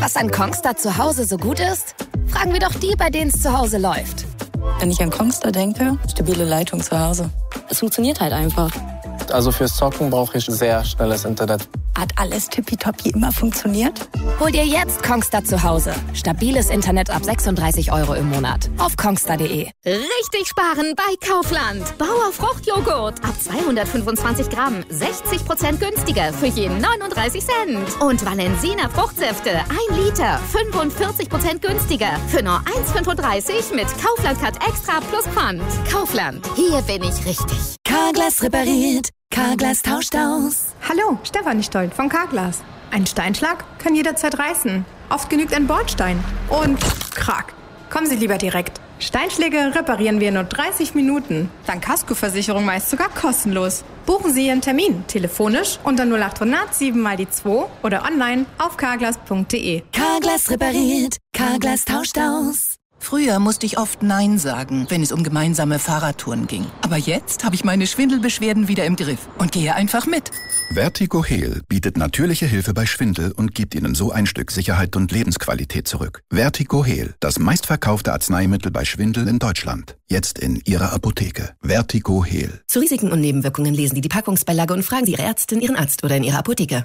Was an Kongstar zu Hause so gut ist? Fragen wir doch die, bei denen es zu Hause läuft. Wenn ich an Kongstar denke, stabile Leitung zu Hause. Es funktioniert halt einfach. Also fürs Zocken brauche ich sehr schnelles Internet. Hat alles tippitoppi immer funktioniert? Hol dir jetzt Kongstar zu Hause. Stabiles Internet ab 36 € im Monat. Auf kongstar.de. Richtig sparen bei Kaufland. Bauer Fruchtjoghurt. Ab 225 Gramm. 60% günstiger für jeden 39 Cent. Und Valensina Fruchtsäfte. 1 Liter. 45% günstiger. Für nur 1,35 mit Kaufland Cut Extra plus Pfand. Kaufland. Hier bin ich richtig. Carglass repariert. Carglass tauscht aus. Hallo, Stefanie Stoll von Carglass. Ein Steinschlag kann jederzeit reißen. Oft genügt ein Bordstein. Und krack. Kommen Sie lieber direkt. Steinschläge reparieren wir in nur 30 Minuten. Dank Kaskoversicherung meist sogar kostenlos. Buchen Sie Ihren Termin telefonisch unter 0800 7 mal die 2 oder online auf carglass.de. Carglass repariert. Carglass tauscht aus. Früher musste ich oft Nein sagen, wenn es um gemeinsame Fahrradtouren ging. Aber jetzt habe ich meine Schwindelbeschwerden wieder im Griff und gehe einfach mit. Vertigo Heal bietet natürliche Hilfe bei Schwindel und gibt Ihnen so ein Stück Sicherheit und Lebensqualität zurück. Vertigo Heal, das meistverkaufte Arzneimittel bei Schwindel in Deutschland. Jetzt in Ihrer Apotheke. Vertigo Heal. Zu Risiken und Nebenwirkungen lesen Sie die Packungsbeilage und fragen Sie Ihre Ärztin, Ihren Arzt oder in Ihrer Apotheke.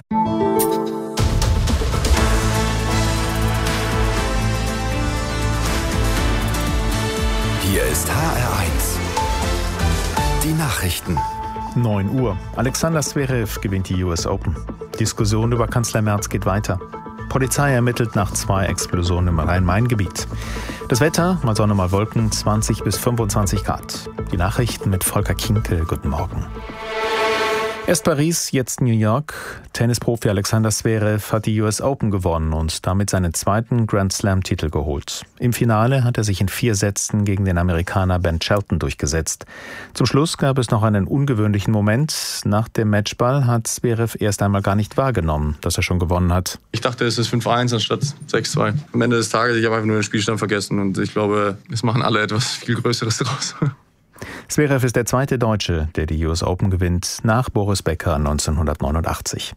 Hier ist HR1. Die Nachrichten. 9 Uhr. Alexander Zverev gewinnt die US Open. Diskussion über Kanzler Merz geht weiter. Polizei ermittelt nach 2 Explosionen im Rhein-Main-Gebiet. Das Wetter, mal Sonne, mal Wolken, 20 bis 25 Grad. Die Nachrichten mit Volker Kinkel. Guten Morgen. Erst Paris, jetzt New York. Tennisprofi Alexander Zverev hat die US Open gewonnen und damit seinen zweiten Grand Slam-Titel geholt. Im Finale hat er sich in 4 Sätzen gegen den Amerikaner Ben Shelton durchgesetzt. Zum Schluss gab es noch einen ungewöhnlichen Moment. Nach dem Matchball hat Zverev erst einmal gar nicht wahrgenommen, dass er schon gewonnen hat. Ich dachte, es ist 5-1 anstatt 6-2. Am Ende des Tages, ich habe einfach nur den Spielstand vergessen und ich glaube, es machen alle etwas viel Größeres draus. Zverev ist der zweite Deutsche, der die US Open gewinnt, nach Boris Becker 1989.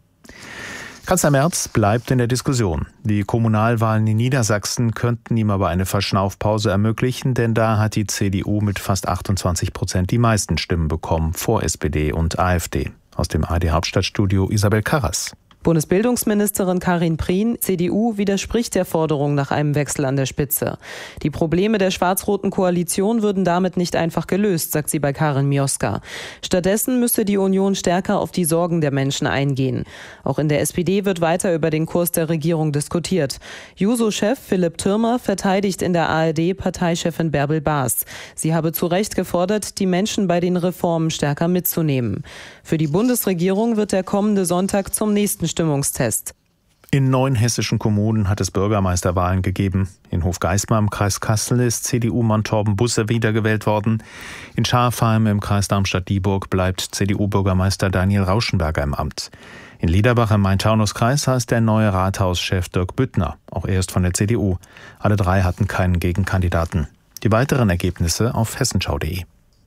Kanzler Merz bleibt in der Diskussion. Die Kommunalwahlen in Niedersachsen könnten ihm aber eine Verschnaufpause ermöglichen, denn da hat die CDU mit fast 28% die meisten Stimmen bekommen, vor SPD und AfD. Aus dem ARD-Hauptstadtstudio Isabel Karras. Bundesbildungsministerin Karin Prien, CDU, widerspricht der Forderung nach einem Wechsel an der Spitze. Die Probleme der schwarz-roten Koalition würden damit nicht einfach gelöst, sagt sie bei Karin Mioska. Stattdessen müsse die Union stärker auf die Sorgen der Menschen eingehen. Auch in der SPD wird weiter über den Kurs der Regierung diskutiert. Juso-Chef Philipp Thürmer verteidigt in der ARD Parteichefin Bärbel Baas. Sie habe zu Recht gefordert, die Menschen bei den Reformen stärker mitzunehmen. Für die Bundesregierung wird der kommende Sonntag zum nächsten Stimmungstest. In 9 hessischen Kommunen hat es Bürgermeisterwahlen gegeben. In Hofgeismar im Kreis Kassel ist CDU-Mann Torben Busse wiedergewählt worden. In Schafheim im Kreis Darmstadt-Dieburg bleibt CDU-Bürgermeister Daniel Rauschenberger im Amt. In Liederbach im Main-Taunus-Kreis heißt der neue Rathauschef Dirk Büttner. Auch er ist von der CDU. Alle 3 hatten keinen Gegenkandidaten. Die weiteren Ergebnisse auf hessenschau.de.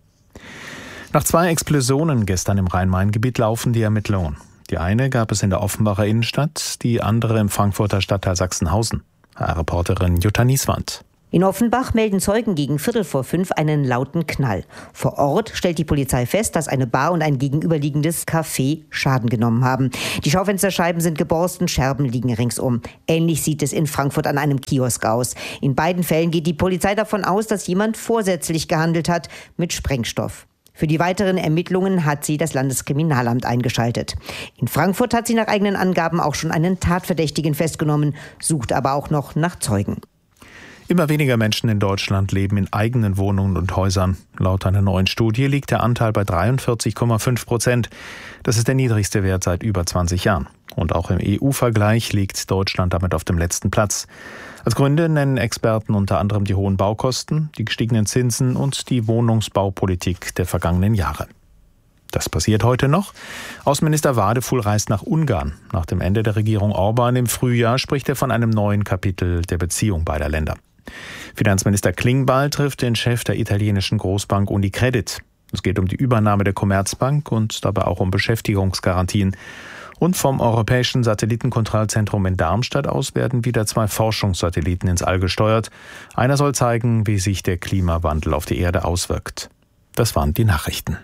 Nach 2 Explosionen gestern im Rhein-Main-Gebiet laufen die Ermittlungen. Die eine gab es in der Offenbacher Innenstadt, die andere im Frankfurter Stadtteil Sachsenhausen. HR-Reporterin Jutta Nieswand. In Offenbach melden Zeugen gegen 4:45 einen lauten Knall. Vor Ort stellt die Polizei fest, dass eine Bar und ein gegenüberliegendes Café Schaden genommen haben. Die Schaufensterscheiben sind geborsten, Scherben liegen ringsum. Ähnlich sieht es in Frankfurt an einem Kiosk aus. In beiden Fällen geht die Polizei davon aus, dass jemand vorsätzlich gehandelt hat mit Sprengstoff. Für die weiteren Ermittlungen hat sie das Landeskriminalamt eingeschaltet. In Frankfurt hat sie nach eigenen Angaben auch schon einen Tatverdächtigen festgenommen, sucht aber auch noch nach Zeugen. Immer weniger Menschen in Deutschland leben in eigenen Wohnungen und Häusern. Laut einer neuen Studie liegt der Anteil bei 43,5%. Das ist der niedrigste Wert seit über 20 Jahren. Und auch im EU-Vergleich liegt Deutschland damit auf dem letzten Platz. Als Gründe nennen Experten unter anderem die hohen Baukosten, die gestiegenen Zinsen und die Wohnungsbaupolitik der vergangenen Jahre. Das passiert heute noch. Außenminister Wadefuhl reist nach Ungarn. Nach dem Ende der Regierung Orban im Frühjahr spricht er von einem neuen Kapitel der Beziehung beider Länder. Finanzminister Klingbeil trifft den Chef der italienischen Großbank Unicredit. Es geht um die Übernahme der Commerzbank und dabei auch um Beschäftigungsgarantien. Und vom Europäischen Satellitenkontrollzentrum in Darmstadt aus werden wieder 2 Forschungssatelliten ins All gesteuert. Einer soll zeigen, wie sich der Klimawandel auf die Erde auswirkt. Das waren die Nachrichten.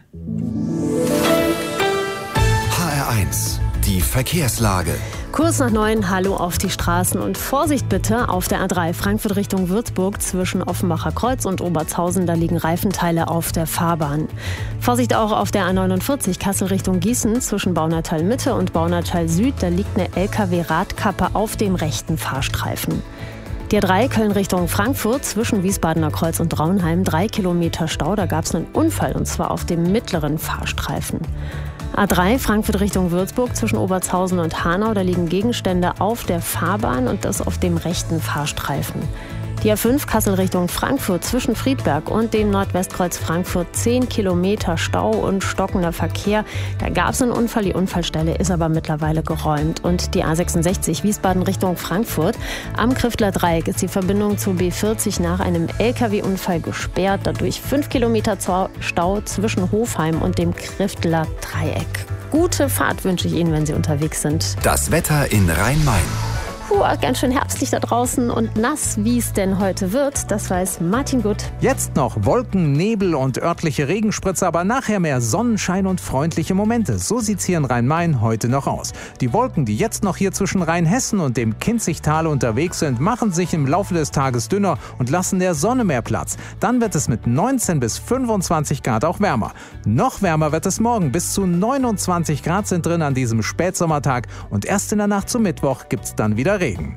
HR1, die Verkehrslage. Kurs nach 9, hallo auf die Straßen und Vorsicht bitte auf der A3 Frankfurt Richtung Würzburg zwischen Offenbacher Kreuz und Obertshausen, da liegen Reifenteile auf der Fahrbahn. Vorsicht auch auf der A49 Kassel Richtung Gießen zwischen Baunatal Mitte und Baunatal Süd, da liegt eine LKW-Radkappe auf dem rechten Fahrstreifen. Die A3 Köln Richtung Frankfurt zwischen Wiesbadener Kreuz und Draunheim, 3 Kilometer Stau, da gab es einen Unfall und zwar auf dem mittleren Fahrstreifen. A3 Frankfurt Richtung Würzburg zwischen Obertshausen und Hanau, da liegen Gegenstände auf der Fahrbahn und das auf dem rechten Fahrstreifen. Die A5 Kassel Richtung Frankfurt zwischen Friedberg und dem Nordwestkreuz Frankfurt 10 Kilometer Stau und stockender Verkehr. Da gab es einen Unfall, die Unfallstelle ist aber mittlerweile geräumt. Und die A66 Wiesbaden Richtung Frankfurt. Am Kriftler Dreieck ist die Verbindung zur B40 nach einem LKW-Unfall gesperrt. Dadurch 5 Kilometer Stau zwischen Hofheim und dem Kriftler Dreieck. Gute Fahrt wünsche ich Ihnen, wenn Sie unterwegs sind. Das Wetter in Rhein-Main. Ganz schön herbstlich da draußen und nass, wie es denn heute wird, das weiß Martin Gutt. Jetzt noch Wolken, Nebel und örtliche Regenspritze, aber nachher mehr Sonnenschein und freundliche Momente. So sieht's hier in Rhein-Main heute noch aus. Die Wolken, die jetzt noch hier zwischen Rheinhessen und dem Kinzigtal unterwegs sind, machen sich im Laufe des Tages dünner und lassen der Sonne mehr Platz. Dann wird es mit 19 bis 25 Grad auch wärmer. Noch wärmer wird es morgen. Bis zu 29 Grad sind drin an diesem Spätsommertag und erst in der Nacht zum Mittwoch gibt's dann wieder Regen.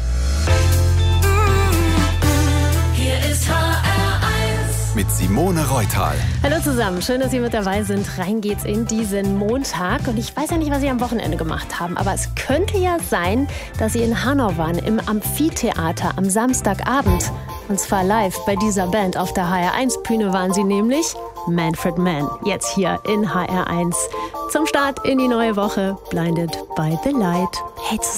Hier ist HR1 mit Simone Reutal. Hallo zusammen, schön, dass Sie mit dabei sind. Rein geht's in diesen Montag. Und ich weiß ja nicht, was Sie am Wochenende gemacht haben, aber es könnte ja sein, dass Sie in Hanau waren, im Amphitheater am Samstagabend. Und zwar live bei dieser Band. Auf der HR1-Bühne waren Sie nämlich Manfred Mann. Jetzt hier in HR1. Zum Start in die neue Woche. Blinded by the Light. Hey zusammen.